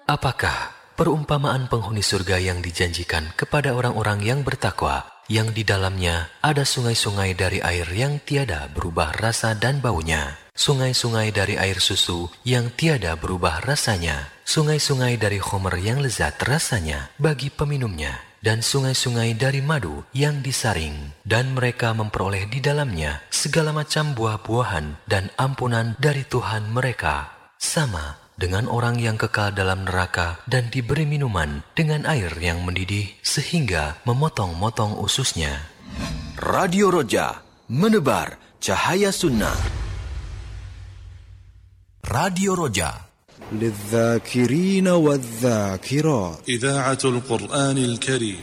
Apakah perumpamaan penghuni surga yang dijanjikan kepada orang-orang yang bertakwa, yang di dalamnya ada sungai-sungai dari air yang tiada berubah rasa dan baunya, sungai-sungai dari air susu yang tiada berubah rasanya, sungai-sungai dari khomer yang lezat rasanya bagi peminumnya, dan sungai-sungai dari madu yang disaring, dan mereka memperoleh di dalamnya segala macam buah-buahan dan ampunan dari Tuhan mereka, sama dengan orang yang kekal dalam neraka dan diberi minuman dengan air yang mendidih sehingga memotong-motong ususnya. Radio Roja, menebar cahaya sunnah. Radio Roja, للذاكرين والذاكرات. إذاعة القرآن الكريم.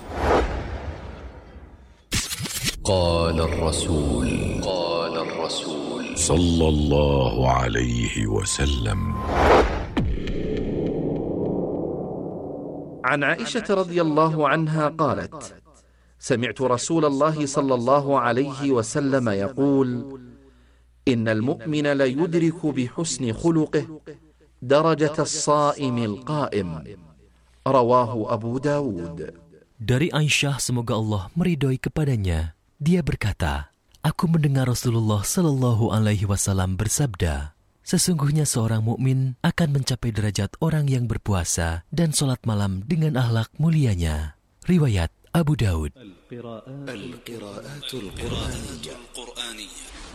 قال الرسول صلى الله عليه وسلم. عن عائشة رضي الله عنها قالت: سمعت رسول الله صلى الله عليه وسلم يقول: إن المؤمن ليدرك بحسن خلقه درجة الصائم القائم. رواه أبو داود. Dari Aisyah, semoga Allah meridhoi kepadanya, dia berkata, aku mendengar Rasulullah Shallallahu Alaihi Wasallam bersabda, sesungguhnya seorang mukmin akan mencapai derajat orang yang berpuasa dan sholat malam dengan akhlak mulianya. Riwayat Abu Daud. القراءات القرآنية.